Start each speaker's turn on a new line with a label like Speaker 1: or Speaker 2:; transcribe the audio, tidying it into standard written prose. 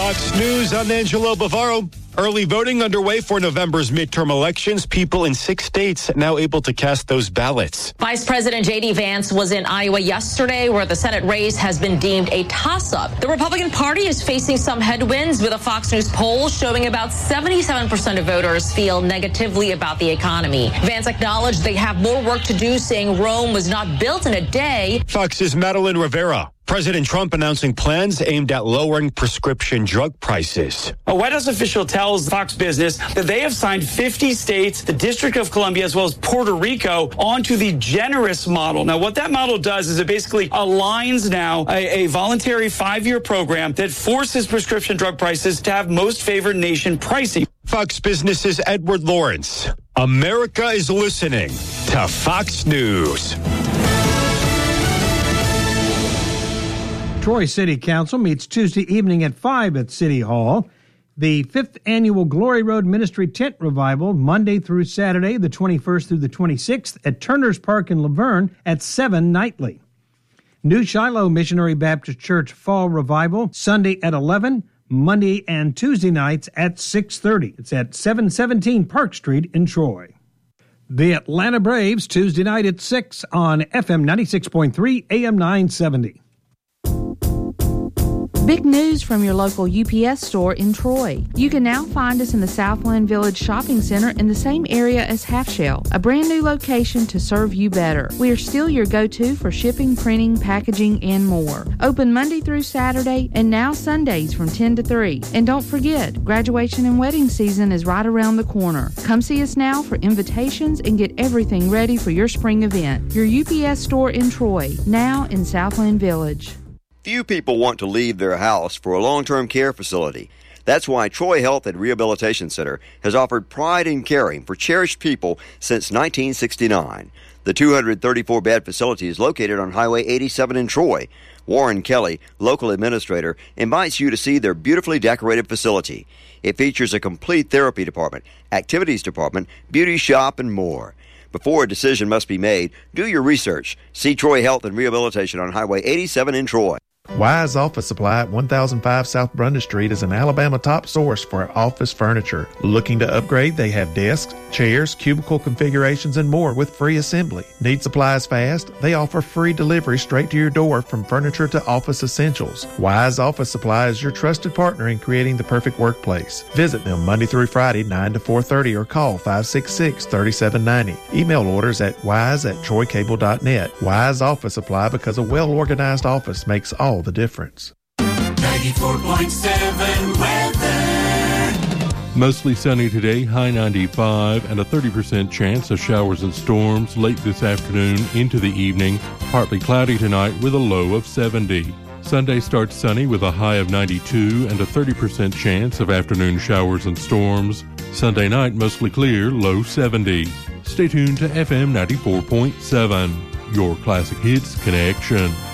Speaker 1: Fox News, I'm Angelo Bavaro. Early voting underway for November's midterm elections. People in 6 states now able to cast those ballots.
Speaker 2: Vice President J.D. Vance was in Iowa yesterday, where the Senate race has been deemed a toss-up. The Republican Party is facing some headwinds, with a Fox News poll showing about 77% of voters feel negatively about the economy. Vance acknowledged they have more work to do, saying Rome was not built in a day.
Speaker 1: Fox's Madeline Rivera. President Trump announcing plans aimed at lowering prescription drug prices.
Speaker 3: A White House official tells Fox Business that they have signed 50 states, the District of Columbia, as well as Puerto Rico, onto the generous model. Now, what that model does is it basically aligns now a voluntary 5-year program that forces prescription drug prices to have most favored nation pricing.
Speaker 1: Fox Business's Edward Lawrence. America is listening to Fox News.
Speaker 4: Troy City Council meets Tuesday evening at 5 at City Hall. The 5th Annual Glory Road Ministry Tent Revival, Monday through Saturday, the 21st through the 26th, at Turner's Park in Laverne at 7 nightly. New Shiloh Missionary Baptist Church Fall Revival, Sunday at 11, Monday and Tuesday nights at 6:30. It's at 717 Park Street in Troy. The Atlanta Braves, Tuesday night at 6 on FM 96.3, AM 970.
Speaker 5: Big news from your local UPS store in Troy. You can now find us in the Southland Village Shopping Center in the same area as Half Shell, a brand new location to serve you better. We are still your go-to for shipping, printing, packaging, and more. Open Monday through Saturday and now Sundays from 10 to 3. And don't forget, graduation and wedding season is right around the corner. Come see us now for invitations and get everything ready for your spring event. Your UPS store in Troy, now in Southland Village.
Speaker 6: Few people want to leave their house for a long-term care facility. That's why Troy Health and Rehabilitation Center has offered pride in caring for cherished people since 1969. The 234-bed facility is located on Highway 87 in Troy. Warren Kelly, local administrator, invites you to see their beautifully decorated facility. It features a complete therapy department, activities department, beauty shop, and more. Before a decision must be made, do your research. See Troy Health and Rehabilitation on Highway 87 in Troy.
Speaker 7: Wise Office Supply at 1005 South Brunda Street is an Alabama top source for office furniture. Looking to upgrade? They have desks, chairs, cubicle configurations, and more with free assembly. Need supplies fast? They offer free delivery straight to your door from furniture to office essentials. Wise Office Supply is your trusted partner in creating the perfect workplace. Visit them Monday through Friday, 9 to 4:30, or call 566-3790. Email orders at wise@troycable.net. Wise Office Supply, because a well-organized office makes all the difference.
Speaker 8: 94.7 weather.
Speaker 9: Mostly sunny today, high 95, and a 30% chance of showers and storms late this afternoon into the evening. Partly cloudy tonight with a low of 70. Sunday starts sunny with a high of 92 and a 30% chance of afternoon showers and storms. Sunday night mostly clear, low 70. Stay tuned to FM 94.7, your classic hits connection.